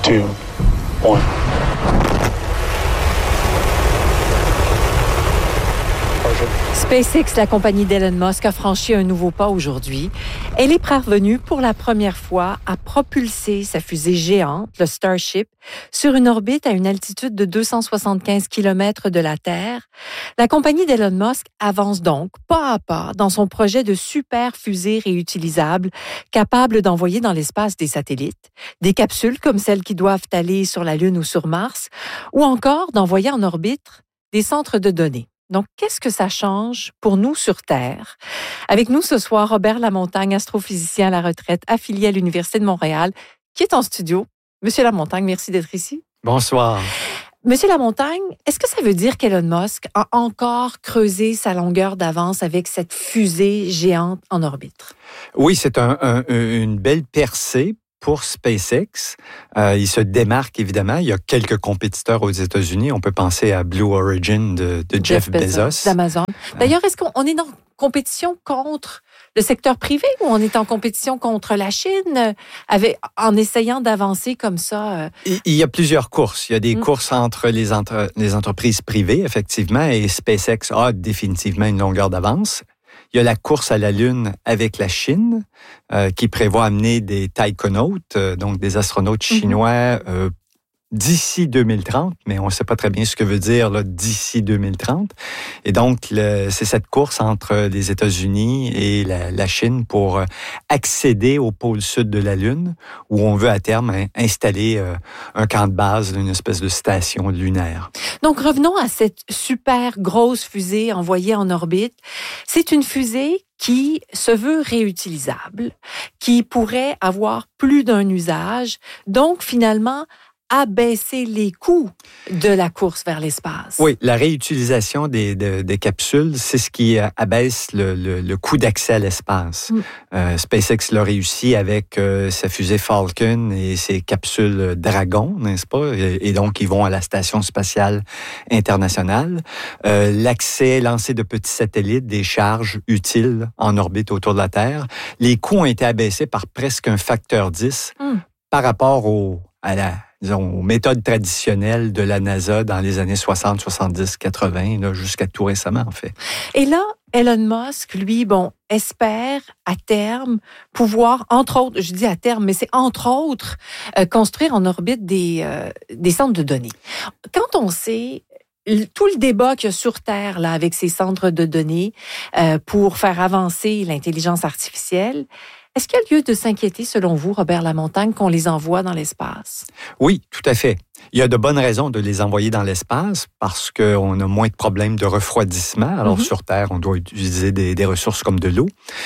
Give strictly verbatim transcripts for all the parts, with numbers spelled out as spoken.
two, one. SpaceX, la compagnie d'Elon Musk, a franchi un nouveau pas aujourd'hui. Elle est parvenue pour la première fois à propulser sa fusée géante, le Starship, sur une orbite à une altitude de deux cent soixante-quinze kilomètres de la Terre. La compagnie d'Elon Musk avance donc pas à pas dans son projet de super fusée réutilisable capable d'envoyer dans l'espace des satellites, des capsules comme celles qui doivent aller sur la Lune ou sur Mars, ou encore d'envoyer en orbite des centres de données. Donc, qu'est-ce que ça change pour nous sur Terre? Avec nous ce soir, Robert Lamontagne, astrophysicien à la retraite, affilié à l'Université de Montréal, qui est en studio. Monsieur Lamontagne, merci d'être ici. Bonsoir. Monsieur Lamontagne, est-ce que ça veut dire qu'Elon Musk a encore creusé sa longueur d'avance avec cette fusée géante en orbite? Oui, c'est un, un, une belle percée pour SpaceX. Euh, il se démarque évidemment. Il y a quelques compétiteurs aux États-Unis. On peut penser à Blue Origin de, de Jeff, Jeff Bezos. Bezos. D'Amazon. D'ailleurs, est-ce qu'on est en compétition contre le secteur privé ou on est en compétition contre la Chine avec, en essayant d'avancer comme ça? Euh... Il, il y a plusieurs courses. Il y a des mmh. courses entre les, entre les entreprises privées, effectivement, et SpaceX a définitivement une longueur d'avance. Il y a la course à la Lune avec la Chine, euh, qui prévoit amener des taïkonautes, euh, donc des astronautes chinois, mm-hmm. euh, d'ici deux mille trente, mais on ne sait pas très bien ce que veut dire là, d'ici deux mille trente. Et donc, le, c'est cette course entre les États-Unis et la, la Chine pour accéder au pôle sud de la Lune, où on veut à terme hein, installer euh, un camp de base, une espèce de station lunaire. Donc, revenons à cette super grosse fusée envoyée en orbite. C'est une fusée qui se veut réutilisable, qui pourrait avoir plus d'un usage. Donc, finalement, abaisser les coûts de la course vers l'espace. Oui, la réutilisation des, des, des capsules, c'est ce qui abaisse le, le, le coût d'accès à l'espace. Mm. Euh, SpaceX l'a réussi avec euh, sa fusée Falcon et ses capsules Dragon, n'est-ce pas? Et, et donc, ils vont à la Station spatiale internationale. Euh, l'accès, lancer de petits satellites, des charges utiles en orbite autour de la Terre. Les coûts ont été abaissés par presque un facteur dix mm. par rapport au, à la disons, aux méthodes traditionnelles de la NASA dans les années soixante, soixante-dix, quatre-vingts, là, jusqu'à tout récemment, en fait. Et là, Elon Musk, lui, bon, espère à terme pouvoir, entre autres, je dis à terme, mais c'est entre autres, euh, construire en orbite des, euh, des centres de données. Quand on sait tout le débat qu'il y a sur Terre là, avec ces centres de données euh, pour faire avancer l'intelligence artificielle, est-ce qu'il y a lieu de s'inquiéter, selon vous, Robert Lamontagne, qu'on les envoie dans l'espace? Oui, tout à fait. Il y a de bonnes raisons de les envoyer dans l'espace parce qu'on a moins de problèmes de refroidissement. Alors, mm-hmm. sur Terre, on doit utiliser des, des ressources comme de l'eau.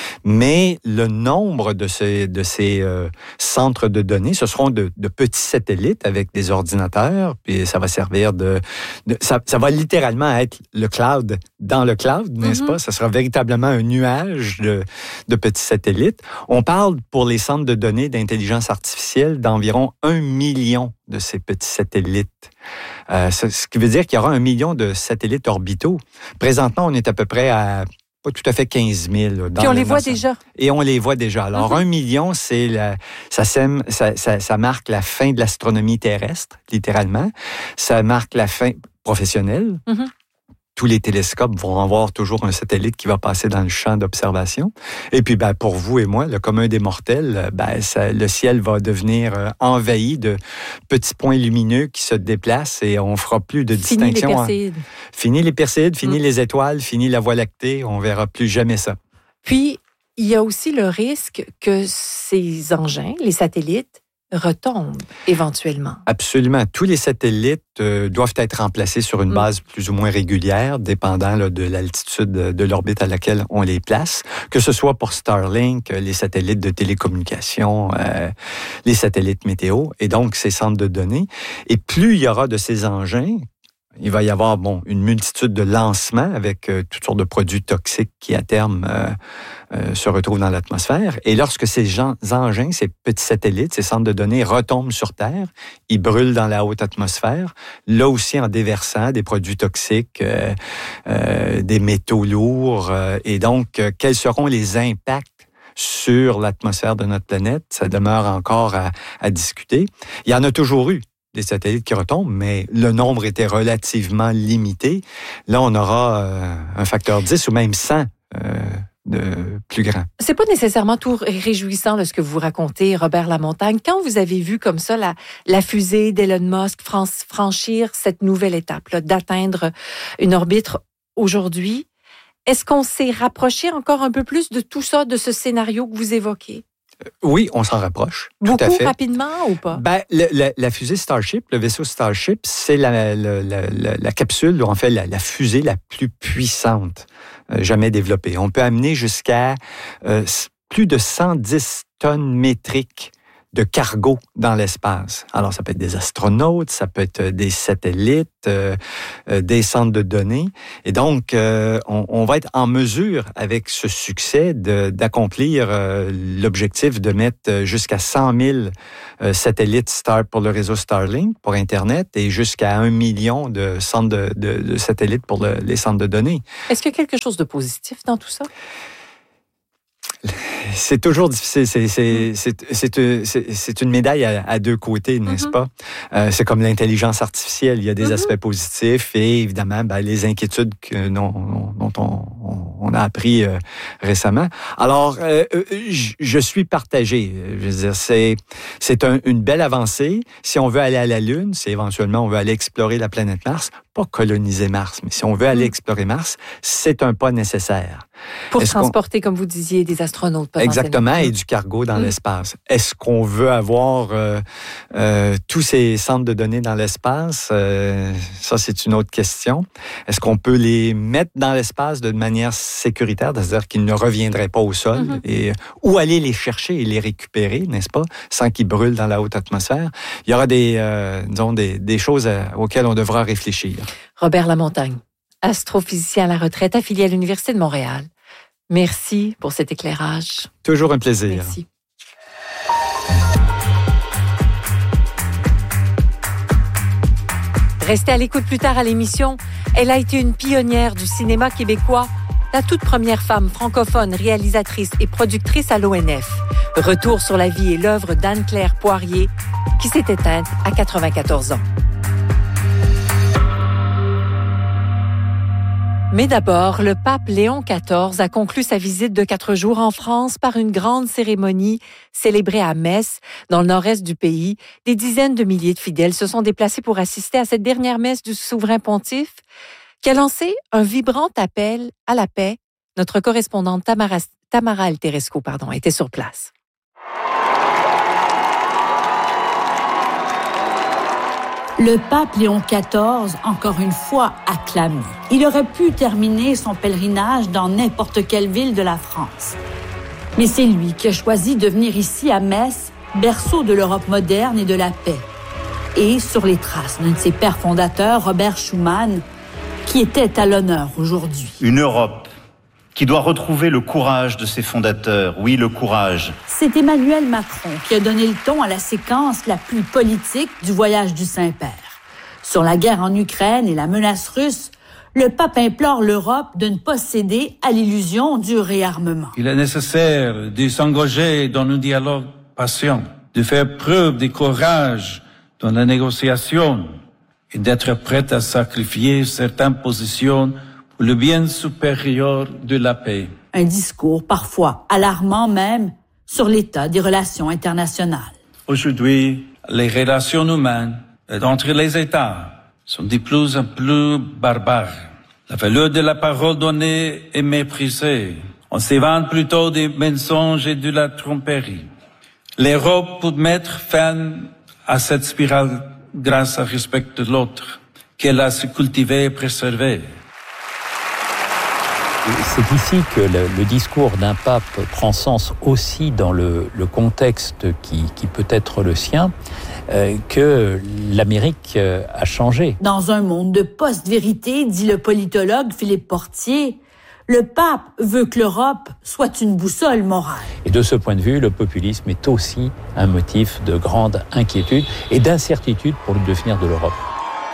Mais le nombre de ces, de ces euh, centres de données, ce seront de, de petits satellites avec des ordinateurs, puis ça va servir de... de ça, ça va littéralement être le cloud dans le cloud, n'est-ce mm-hmm. pas? Ça sera véritablement un nuage de, de petits satellites. On parle, pour les centres de données d'intelligence artificielle, d'environ un million de ces petits satellites. Euh, ce qui veut dire qu'il y aura un million de satellites orbitaux. Présentement, on est à peu près à pas tout à fait quinze mille. Là, dans Puis on les voit ensemble. déjà. Et on les voit déjà. Alors, mm-hmm. un million, c'est la, ça, sème, ça, ça, ça marque la fin de l'astronomie terrestre, littéralement. Ça marque la fin professionnelle. Mm-hmm. Tous les télescopes vont avoir toujours un satellite qui va passer dans le champ d'observation. Et puis, ben, pour vous et moi, le commun des mortels, ben, ça, le ciel va devenir euh, envahi de petits points lumineux qui se déplacent et on fera plus de fini distinction. Les Perséides. En... Fini les Perséides, fini mm. les étoiles, fini la Voie lactée. On verra plus jamais ça. Puis, il y a aussi le risque que ces engins, les satellites, retombent éventuellement. Absolument. Tous les satellites euh, doivent être remplacés sur une mmh. base plus ou moins régulière, dépendant là, de l'altitude de, de l'orbite à laquelle on les place, que ce soit pour Starlink, les satellites de télécommunication, euh, les satellites météo, et donc ces centres de données. Et plus il y aura de ces engins, il va y avoir bon une multitude de lancements avec euh, toutes sortes de produits toxiques qui, à terme, euh, euh, se retrouvent dans l'atmosphère. Et lorsque ces gens, engins, ces petits satellites, ces centres de données retombent sur Terre, ils brûlent dans la haute atmosphère, là aussi en déversant des produits toxiques, euh, euh, des métaux lourds. Euh, et donc, euh, quels seront les impacts sur l'atmosphère de notre planète. Ça demeure encore à, à discuter. Il y en a toujours eu des satellites qui retombent, mais le nombre était relativement limité. Là, on aura euh, un facteur dix ou même cent euh, de plus grand. C'est pas nécessairement tout réjouissant là, ce que vous racontez, Robert Lamontagne. Quand vous avez vu comme ça la, la fusée d'Elon Musk fran- franchir cette nouvelle étape, là, d'atteindre une orbite aujourd'hui, est-ce qu'on s'est rapproché encore un peu plus de tout ça, de ce scénario que vous évoquez? Oui, on s'en rapproche. Beaucoup tout à fait. rapidement ou pas? Ben, le, le, la fusée Starship, le vaisseau Starship, c'est la, la, la, la, la capsule, ou en fait la, la fusée la plus puissante euh, jamais développée. On peut amener jusqu'à euh, plus de cent dix tonnes métriques de cargo dans l'espace. Alors, ça peut être des astronautes, ça peut être des satellites, euh, euh, des centres de données. Et donc, euh, on, on va être en mesure, avec ce succès, de, d'accomplir euh, l'objectif de mettre jusqu'à cent mille euh, satellites Star pour le réseau Starlink, pour Internet, et jusqu'à un million de centres de, de, de satellites pour le, les centres de données. Est-ce qu'il y a quelque chose de positif dans tout ça? C'est toujours difficile. C'est, c'est, c'est, c'est, c'est, c'est une médaille à, à deux côtés, n'est-ce mm-hmm. pas? Euh, c'est comme l'intelligence artificielle. Il y a des mm-hmm. aspects positifs et évidemment ben, les inquiétudes que, dont, dont on, on a appris euh, récemment. Alors, euh, je, je suis partagé. Je veux dire, c'est, c'est un, une belle avancée. Si on veut aller à la Lune, si éventuellement on veut aller explorer la planète Mars, pas coloniser Mars, mais si on veut aller mm. explorer Mars, c'est un pas nécessaire. Pour Est-ce transporter, qu'on... comme vous disiez, des astronautes. Exactement, et du cargo dans mm. l'espace. Est-ce qu'on veut avoir euh, euh, tous ces centres de données dans l'espace? Euh, ça, c'est une autre question. Est-ce qu'on peut les mettre dans l'espace de manière sécuritaire, c'est-à-dire qu'ils ne reviendraient pas au sol, mm-hmm. et, ou aller les chercher et les récupérer, n'est-ce pas, sans qu'ils brûlent dans la haute atmosphère? Il y aura des, euh, disons, des, des choses à, auxquelles on devra réfléchir. Robert Lamontagne, astrophysicien à la retraite, affilié à l'Université de Montréal. Merci pour cet éclairage. Toujours un plaisir. Merci. Restez à l'écoute plus tard à l'émission. Elle a été une pionnière du cinéma québécois, la toute première femme francophone réalisatrice et productrice à l'O N F. Retour sur la vie et l'œuvre d'Anne-Claire Poirier, qui s'est éteinte à quatre-vingt-quatorze ans. Mais d'abord, le pape Léon quatorze a conclu sa visite de quatre jours en France par une grande cérémonie célébrée à Metz, dans le nord-est du pays. Des dizaines de milliers de fidèles se sont déplacés pour assister à cette dernière messe du souverain pontife qui a lancé un vibrant appel à la paix. Notre correspondante Tamara, Tamara Alteresco pardon, était sur place. Le pape Léon quatorze, encore une fois, acclamé. Il aurait pu terminer son pèlerinage dans n'importe quelle ville de la France. Mais c'est lui qui a choisi de venir ici à Metz, berceau de l'Europe moderne et de la paix. Et sur les traces d'un de ses pères fondateurs, Robert Schuman, qui était à l'honneur aujourd'hui. Une Europe qui doit retrouver le courage de ses fondateurs. Oui, le courage. C'est Emmanuel Macron qui a donné le ton à la séquence la plus politique du voyage du Saint-Père. Sur la guerre en Ukraine et la menace russe, le pape implore l'Europe de ne pas céder à l'illusion du réarmement. Il est nécessaire de s'engager dans un dialogue patient, de faire preuve de courage dans la négociation et d'être prêt à sacrifier certaines positions pour le bien supérieur de la paix. Un discours parfois alarmant même sur l'état des relations internationales. Aujourd'hui, les relations humaines entre les États sont de plus en plus barbares. La valeur de la parole donnée est méprisée. On s'évente plutôt des mensonges et de la tromperie. L'Europe peut mettre fin à cette spirale grâce au respect de l'autre, qu'elle a su cultiver et préserver. C'est ici que le, le discours d'un pape prend sens aussi dans le, le contexte qui, qui peut être le sien, euh, que l'Amérique euh, a changé. Dans un monde de post-vérité, dit le politologue Philippe Portier, le pape veut que l'Europe soit une boussole morale. Et de ce point de vue, le populisme est aussi un motif de grande inquiétude et d'incertitude pour le devenir de l'Europe.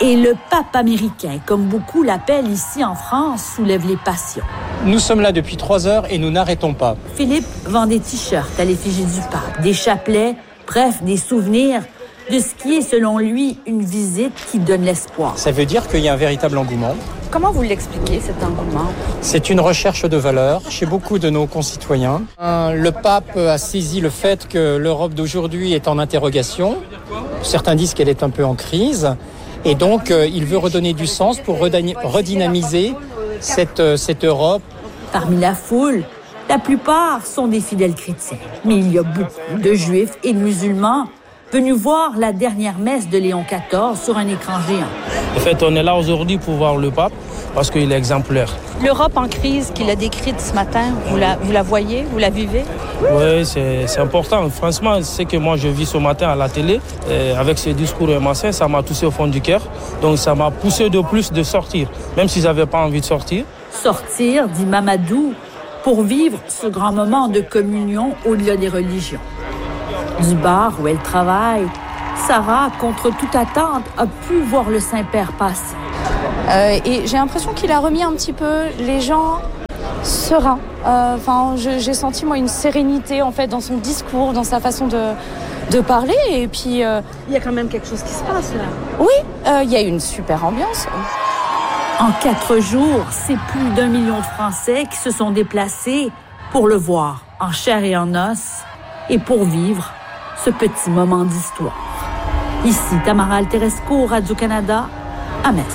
Et le pape américain, comme beaucoup l'appellent ici en France, soulève les passions. Nous sommes là depuis trois heures et nous n'arrêtons pas. Philippe vend des t-shirts à l'effigie du pape, des chapelets, bref, des souvenirs de ce qui est, selon lui, une visite qui donne l'espoir. Ça veut dire qu'il y a un véritable engouement. Comment vous l'expliquez, cet engouement? C'est une recherche de valeur chez beaucoup de nos concitoyens. Le pape a saisi le fait que l'Europe d'aujourd'hui est en interrogation. Certains disent qu'elle est un peu en crise. Et donc, euh, il veut redonner du sens pour redynamiser cette, euh, cette Europe. Parmi la foule, la plupart sont des fidèles chrétiens. Mais il y a beaucoup de juifs et de musulmans venus voir la dernière messe de Léon quatorze sur un écran géant. En fait, on est là aujourd'hui pour voir le pape parce qu'il est exemplaire. L'Europe en crise qu'il a décrite ce matin, vous la, vous la voyez, vous la vivez? Oui, c'est, c'est important. Franchement, c'est que moi je vis ce matin à la télé, et avec ce discours émancé, ça m'a touché au fond du cœur. Donc ça m'a poussé de plus de sortir, même si j'avais pas envie de sortir. Sortir, dit Mamadou, pour vivre ce grand moment de communion au-delà des religions. Du bar où elle travaille, Sarah, contre toute attente, a pu voir le Saint-Père passer. Euh, et j'ai l'impression qu'il a remis un petit peu les gens sereins. Enfin, euh, j'ai senti moi une sérénité en fait dans son discours, dans sa façon de, de parler. Et puis euh, il y a quand même quelque chose qui se passe là. Oui, euh, il y a une super ambiance. En quatre jours, c'est plus d'un million de Français qui se sont déplacés pour le voir en chair et en os et pour vivre ce petit moment d'histoire. Ici, Tamara Alteresco, Radio-Canada, à Metz.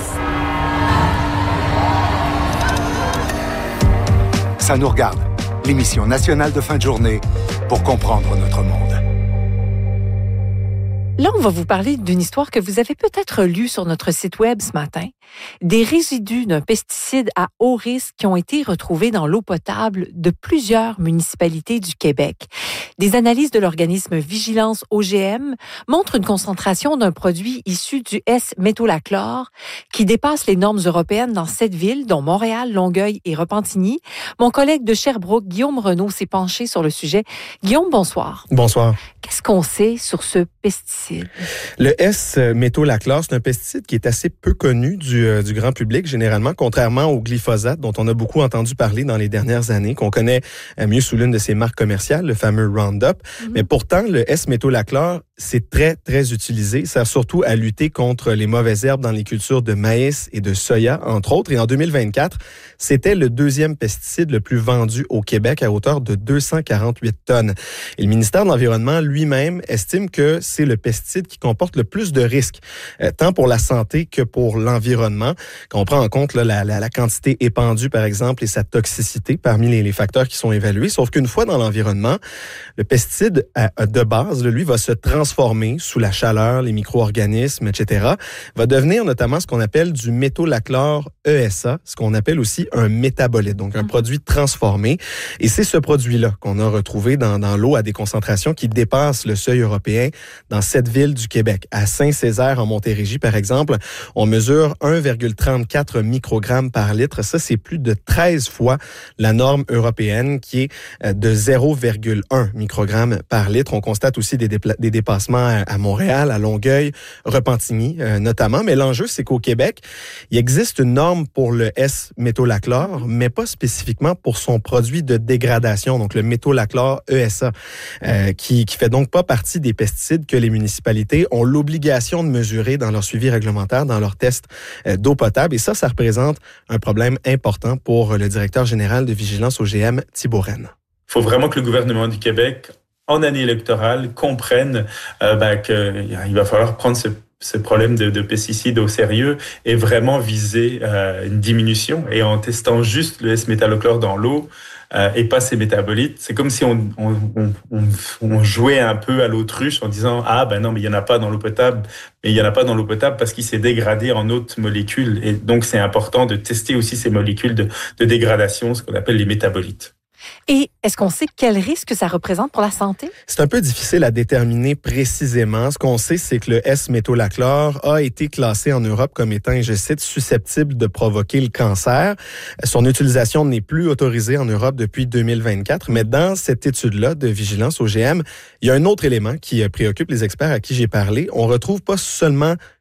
Ça nous regarde, l'émission nationale de fin de journée pour comprendre notre monde. Là, on va vous parler d'une histoire que vous avez peut-être lue sur notre site web ce matin. Des résidus d'un pesticide à haut risque qui ont été retrouvés dans l'eau potable de plusieurs municipalités du Québec. Des analyses de l'organisme Vigilance O G M montrent une concentration d'un produit issu du S-métolachlore qui dépasse les normes européennes dans sept villes, dont Montréal, Longueuil et Repentigny. Mon collègue de Sherbrooke, Guillaume Renaud, s'est penché sur le sujet. Guillaume, bonsoir. Bonsoir. Qu'est-ce qu'on sait sur ce pesticide? Le S-métolachlore, c'est un pesticide qui est assez peu connu du, euh, du grand public, généralement, contrairement au glyphosate, dont on a beaucoup entendu parler dans les dernières années, qu'on connaît euh, mieux sous l'une de ses marques commerciales, le fameux Roundup. Mm-hmm. Mais pourtant, le S-métolachlore, c'est très, très utilisé. Ça sert surtout à lutter contre les mauvaises herbes dans les cultures de maïs et de soya, entre autres. Et en deux mille vingt-quatre, c'était le deuxième pesticide le plus vendu au Québec à hauteur de deux cent quarante-huit tonnes. Et le ministère de l'Environnement lui-même estime que c'est le pesticide qui comporte le plus de risques, euh, tant pour la santé que pour l'environnement. Quand on prend en compte là, la, la, la quantité épandue, par exemple, et sa toxicité parmi les, les facteurs qui sont évalués. Sauf qu'une fois dans l'environnement, le pesticide euh, de base, lui, va se transformer sous la chaleur, les micro-organismes, et cetera, va devenir notamment ce qu'on appelle du métolachlore E S A, ce qu'on appelle aussi un métabolite, donc un produit transformé. Et c'est ce produit-là qu'on a retrouvé dans, dans l'eau à des concentrations qui dépassent le seuil européen dans sept villes du Québec. À Saint-Césaire, en Montérégie, par exemple, on mesure un virgule trente-quatre microgrammes par litre. Ça, c'est plus de treize fois la norme européenne qui est de zéro virgule un microgrammes par litre. On constate aussi des, dépla- des dépassements à Montréal, à Longueuil, Repentigny euh, notamment. Mais l'enjeu, c'est qu'au Québec, il existe une norme pour le S-métolachlore, mais pas spécifiquement pour son produit de dégradation, donc le métolachlore E S A, euh, qui, qui fait donc pas partie des pesticides que les municipalités ont l'obligation de mesurer dans leur suivi réglementaire, dans leurs tests euh, d'eau potable. Et ça, ça représente un problème important pour le directeur général de Vigilance O G M, Thibault Rennes. Il faut vraiment que le gouvernement du Québec, en année électorale, comprenne euh, ben, qu'il va falloir prendre ce ce problème de, de pesticides au sérieux et vraiment viser euh, une diminution. Et en testant juste le S-métolachlore dans l'eau euh, et pas ses métabolites, c'est comme si on, on, on, on jouait un peu à l'autruche en disant « Ah ben non, mais il y en a pas dans l'eau potable. » Mais il y en a pas dans l'eau potable parce qu'il s'est dégradé en autres molécules. Et donc, c'est important de tester aussi ces molécules de, de dégradation, ce qu'on appelle les métabolites. Et est-ce qu'on sait quel risque ça représente pour la santé? C'est un peu difficile à déterminer précisément. Ce qu'on sait, c'est que le S-métolachlore a été classé en Europe comme étant, et je cite, susceptible de provoquer le cancer. Son utilisation n'est plus autorisée en Europe depuis deux mille vingt-quatre. Mais dans cette étude-là de Vigilance O G M, il y a un autre élément qui préoccupe les experts à qui j'ai parlé. On retrouve pas seulement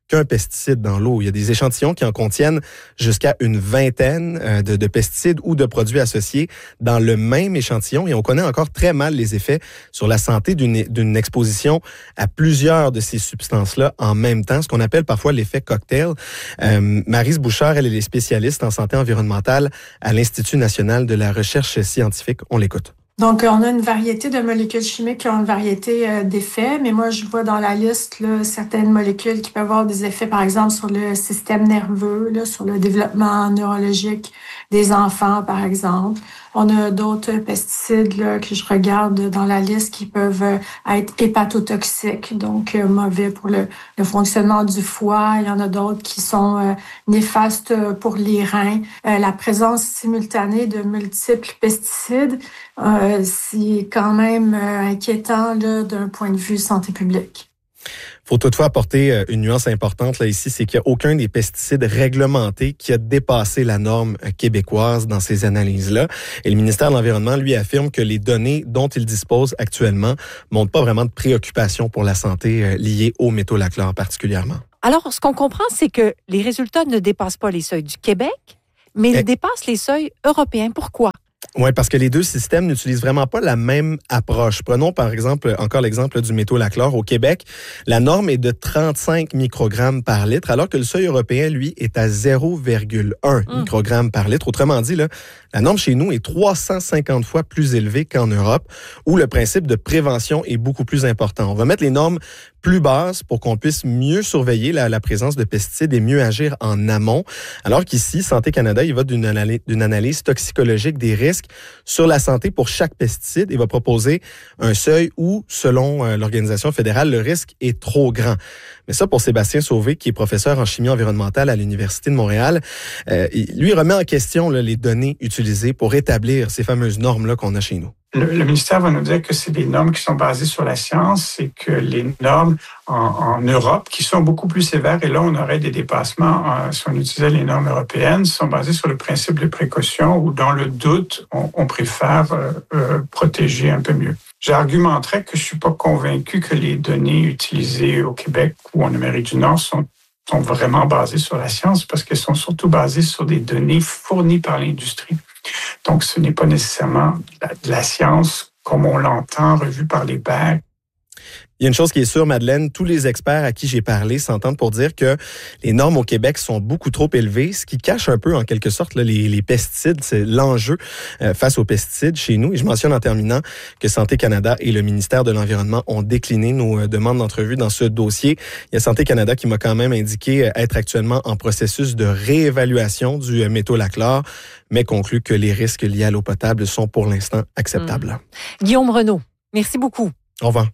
qu'un pesticide dans l'eau. Il y a des échantillons qui en contiennent jusqu'à une vingtaine euh, de, de pesticides ou de produits associés dans le même échantillon et on connaît encore très mal les effets sur la santé d'une, d'une exposition à plusieurs de ces substances-là en même temps, ce qu'on appelle parfois l'effet cocktail. Euh, Maryse Bouchard, elle est spécialiste en santé environnementale à l'Institut national de la recherche scientifique. On l'écoute. Donc, on a une variété de molécules chimiques qui ont une variété euh, d'effets, mais moi, je vois dans la liste là, certaines molécules qui peuvent avoir des effets, par exemple, sur le système nerveux, là, sur le développement neurologique des enfants, par exemple. On a d'autres pesticides là, que je regarde dans la liste qui peuvent euh, être hépatotoxiques, donc euh, mauvais pour le, le fonctionnement du foie. Il y en a d'autres qui sont euh, néfastes pour les reins. Euh, la présence simultanée de multiples pesticides, euh, c'est quand même euh, inquiétant là, d'un point de vue santé publique. Il faut toutefois apporter une nuance importante là ici, c'est qu'il n'y a aucun des pesticides réglementés qui a dépassé la norme québécoise dans ces analyses-là. Et le ministère de l'Environnement, lui, affirme que les données dont il dispose actuellement ne montrent pas vraiment de préoccupation pour la santé liée aux métaux lachlore particulièrement. Alors, ce qu'on comprend, c'est que les résultats ne dépassent pas les seuils du Québec, mais ils Et... dépassent les seuils européens. Pourquoi? Oui, parce que les deux systèmes n'utilisent vraiment pas la même approche. Prenons par exemple encore l'exemple du métaux lachlore. Au Québec, la norme est de trente-cinq microgrammes par litre, alors que le seuil européen, lui, est à zéro virgule un mmh. microgrammes par litre. Autrement dit, là, la norme chez nous est trois cent cinquante fois plus élevée qu'en Europe, où le principe de prévention est beaucoup plus important. On va mettre les normes plus basses pour qu'on puisse mieux surveiller la, la présence de pesticides et mieux agir en amont, alors qu'ici, Santé Canada, il va d'une analyse, d'une analyse toxicologique des risques sur la santé pour chaque pesticide et va proposer un seuil où, selon euh, l'organisation fédérale, le risque est trop grand. Mais ça, pour Sébastien Sauvé, qui est professeur en chimie environnementale à l'Université de Montréal, euh, il, lui remet en question là, les données utilisées pour établir ces fameuses normes-là qu'on a chez nous. Le, le ministère va nous dire que c'est des normes qui sont basées sur la science et que les normes en, en Europe, qui sont beaucoup plus sévères, et là on aurait des dépassements euh, si on utilisait les normes européennes, sont basées sur le principe de précaution où dans le doute, on, on préfère euh, euh, protéger un peu mieux. J'argumenterais que je suis pas convaincu que les données utilisées au Québec ou en Amérique du Nord sont sont vraiment basées sur la science parce qu'elles sont surtout basées sur des données fournies par l'industrie. Donc, ce n'est pas nécessairement de la science comme on l'entend, revue par les pairs. Il y a une chose qui est sûre, Madeleine, tous les experts à qui j'ai parlé s'entendent pour dire que les normes au Québec sont beaucoup trop élevées, ce qui cache un peu, en quelque sorte, là, les, les pesticides. C'est l'enjeu euh, face aux pesticides chez nous. Et je mentionne en terminant que Santé Canada et le ministère de l'Environnement ont décliné nos euh, demandes d'entrevue dans ce dossier. Il y a Santé Canada qui m'a quand même indiqué euh, être actuellement en processus de réévaluation du euh, métaux lachlore, mais conclut que les risques liés à l'eau potable sont pour l'instant acceptables. Mmh. Guillaume Renaud, merci beaucoup. Au revoir.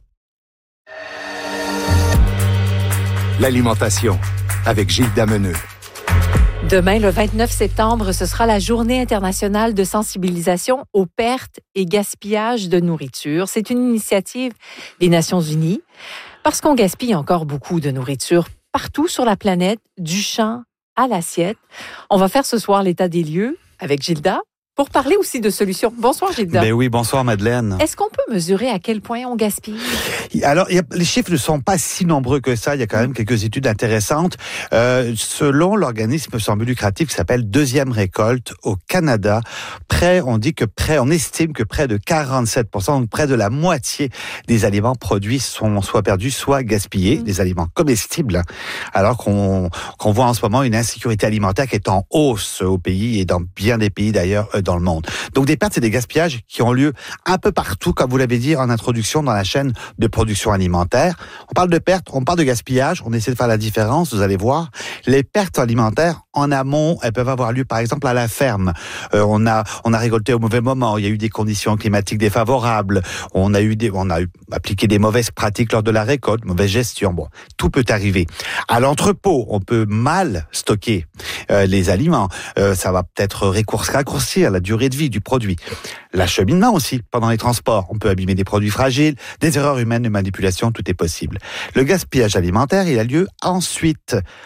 L'alimentation, avec Gilles Dameneux. Demain, le vingt-neuf septembre, ce sera la Journée internationale de sensibilisation aux pertes et gaspillages de nourriture. C'est une initiative des Nations unies parce qu'on gaspille encore beaucoup de nourriture partout sur la planète, du champ à l'assiette. On va faire ce soir l'état des lieux avec Gilda pour parler aussi de solutions. Bonsoir Gilda. Ben oui, bonsoir Madeleine. Est-ce qu'on peut mesurer à quel point on gaspille? Alors, y a, les chiffres ne sont pas si nombreux que ça. Il y a quand même quelques études intéressantes. Euh, selon l'organisme, me semble lucratif, qui s'appelle Deuxième Récolte au Canada, près, on dit que près, on estime que près de quarante-sept pour cent, donc près de la moitié des aliments produits sont soit perdus, soit gaspillés, mmh. des aliments comestibles, alors qu'on, qu'on voit en ce moment une insécurité alimentaire qui est en hausse au pays et dans bien des pays d'ailleurs dans le monde. Donc des pertes et des gaspillages qui ont lieu un peu partout, comme vous l'avez dit en introduction, dans la chaîne de production alimentaire. On parle de pertes, on parle de gaspillage, on essaie de faire la différence, vous allez voir. Les pertes alimentaires, en amont, elles peuvent avoir lieu par exemple à la ferme. Euh, on a on a récolté au mauvais moment, il y a eu des conditions climatiques défavorables, on a eu des on a eu appliqué des mauvaises pratiques lors de la récolte, mauvaise gestion. Bon, tout peut arriver. À l'entrepôt, on peut mal stocker euh, les aliments. Euh, ça va peut-être raccourcir la durée de vie du produit. L'acheminement aussi, pendant les transports. On peut abîmer des produits fragiles, des erreurs humaines de manipulation, tout est possible. Le gaspillage alimentaire, il a lieu ensuite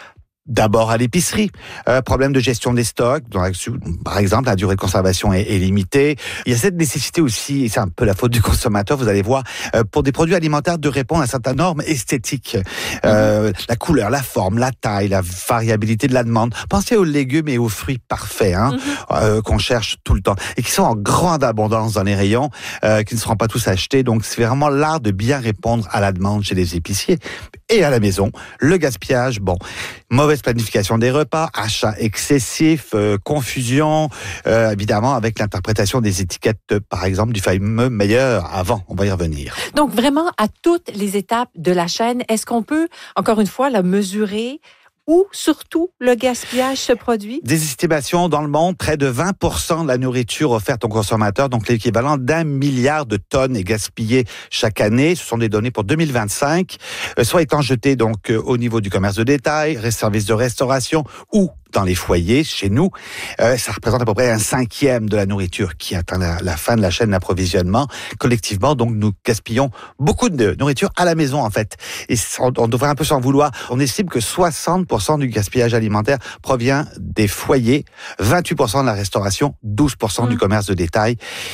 D'abord à l'épicerie, euh, problème de gestion des stocks, donc, par exemple la durée de conservation est, est limitée. Il y a cette nécessité aussi, et c'est un peu la faute du consommateur, vous allez voir, euh, pour des produits alimentaires de répondre à certaines normes esthétiques. Euh, mm-hmm. La couleur, la forme, la taille, la variabilité de la demande. Pensez aux légumes et aux fruits parfaits hein, mm-hmm. euh, qu'on cherche tout le temps et qui sont en grande abondance dans les rayons, euh, qui ne seront pas tous achetés. Donc c'est vraiment l'art de bien répondre à la demande chez les épiciers. Et à la maison, le gaspillage, bon, mauvaise planification des repas, achat excessif, euh, confusion, euh, évidemment avec l'interprétation des étiquettes, par exemple, du fameux meilleur avant. On va y revenir. Donc vraiment, à toutes les étapes de la chaîne, est-ce qu'on peut, encore une fois, la mesurer? Où, surtout, le gaspillage se produit? Des estimations dans le monde, près de vingt pour cent de la nourriture offerte aux consommateurs, donc l'équivalent d'un milliard de tonnes est gaspillé chaque année. Ce sont des données pour deux mille vingt-cinq, euh, soit étant jetées donc, euh, au niveau du commerce de détail, services de restauration ou dans les foyers, chez nous. Euh, ça représente à peu près un cinquième de la nourriture qui atteint la, la fin de la chaîne d'approvisionnement. Collectivement, donc, nous gaspillons beaucoup de nourriture à la maison, en fait. Et on, on devrait un peu s'en vouloir. On estime que soixante pour cent du gaspillage alimentaire provient des foyers, vingt-huit pour cent de la restauration, douze pour cent mmh. du commerce de détail.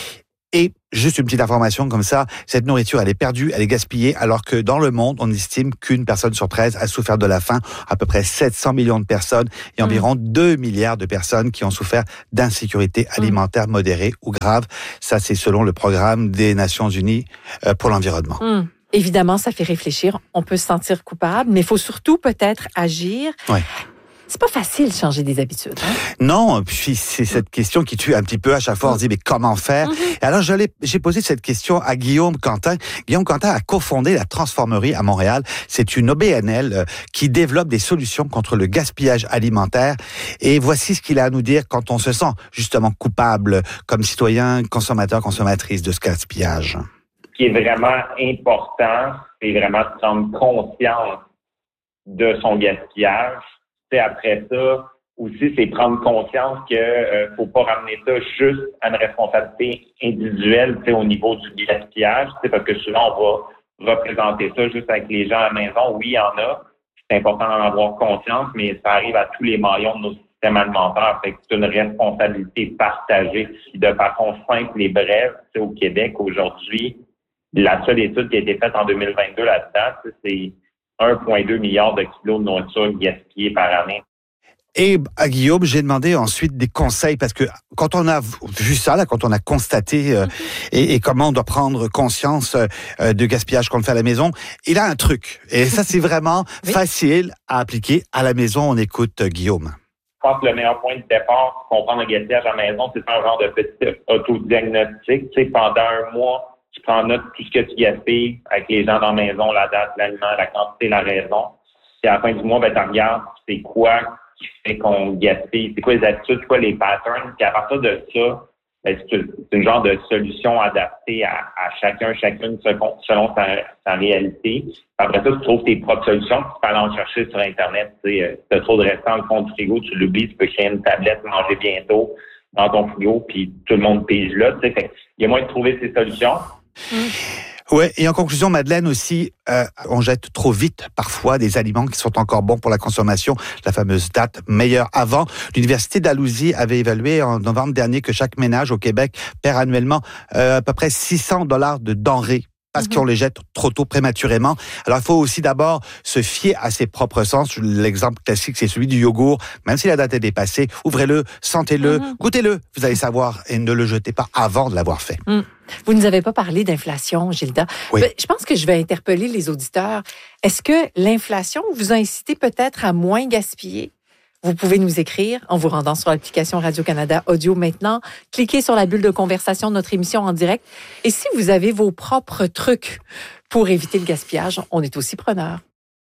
Et juste une petite information comme ça, cette nourriture, elle est perdue, elle est gaspillée, alors que dans le monde, on estime qu'une personne sur treize a souffert de la faim, à peu près sept cents millions de personnes et mmh. environ deux milliards de personnes qui ont souffert d'insécurité alimentaire modérée ou grave. Ça, c'est selon le programme des Nations Unies pour l'environnement. Mmh. Évidemment, ça fait réfléchir. On peut se sentir coupable, mais il faut surtout peut-être agir. Ouais. C'est pas facile de changer des habitudes. Hein? Non, puis c'est cette question qui tue un petit peu à chaque fois. On se dit, mais comment faire? Mm-hmm. Et alors, je l'ai, j'ai posé cette question à Guillaume Quentin. Guillaume Quentin a cofondé la Transformerie à Montréal. C'est une O B N L qui développe des solutions contre le gaspillage alimentaire. Et voici ce qu'il a à nous dire quand on se sent justement coupable comme citoyen, consommateur, consommatrice de ce gaspillage. Ce qui est vraiment important, c'est vraiment de prendre conscience de son gaspillage. T'sais, après ça, aussi, c'est prendre conscience que euh, faut pas ramener ça juste à une responsabilité individuelle au niveau du gaspillage, parce que souvent, on va représenter ça juste avec les gens à la maison. Oui, il y en a. C'est important d'en avoir conscience, mais ça arrive à tous les maillons de nos systèmes alimentaires. Fait que c'est une responsabilité partagée. De façon simple et brève, au Québec, aujourd'hui, la seule étude qui a été faite en deux mille vingt-deux là-dedans, c'est un virgule deux milliard de kilos de nourriture gaspillée par année. Et à Guillaume, j'ai demandé ensuite des conseils parce que quand on a vu ça, là, quand on a constaté euh, et, et comment on doit prendre conscience euh, de gaspillage qu'on fait à la maison, il a un truc. Et ça, c'est vraiment oui. facile à appliquer à la maison. On écoute euh, Guillaume. Je pense que le meilleur point de départ pour comprendre le gaspillage à la maison, c'est un genre de petit autodiagnostic. Tu sais, pendant un mois, tu prends note de tout ce que tu gaspilles avec les gens dans la maison, la date, l'aliment, la quantité, la raison. Puis à la fin du mois, ben, tu regardes c'est quoi qui fait qu'on gaspille, c'est quoi les attitudes, c'est quoi les patterns. Puis à partir de ça, ben, c'est une genre de solution adaptée à, à chacun, chacune selon sa, sa réalité. Puis après ça, tu trouves tes propres solutions. Tu peux aller en chercher sur Internet. Tu sais, tu as trop de restants dans le fond du frigo, tu l'oublies, tu peux créer une tablette, manger bientôt dans ton frigo, puis tout le monde pige là. Tu sais, il y a moyen de trouver ces solutions. Mmh. Ouais, et en conclusion, Madeleine aussi, euh, on jette trop vite parfois des aliments qui sont encore bons pour la consommation. La fameuse date meilleure avant. L'Université d'Alousie avait évalué en novembre dernier que chaque ménage au Québec perd annuellement euh, à peu près six cents dollars de denrées parce mm-hmm. qu'on les jette trop tôt, prématurément. Alors, il faut aussi d'abord se fier à ses propres sens. L'exemple classique, c'est celui du yogourt. Même si la date est dépassée, ouvrez-le, sentez-le, mm-hmm. goûtez-le. Vous allez savoir et ne le jetez pas avant de l'avoir fait. Mm. Vous ne nous avez pas parlé d'inflation, Gilda. Oui. Je pense que je vais interpeller les auditeurs. Est-ce que l'inflation vous a incité peut-être à moins gaspiller? Vous pouvez nous écrire en vous rendant sur l'application Radio-Canada Audio maintenant. Cliquez sur la bulle de conversation de notre émission en direct. Et si vous avez vos propres trucs pour éviter le gaspillage, on est aussi preneurs.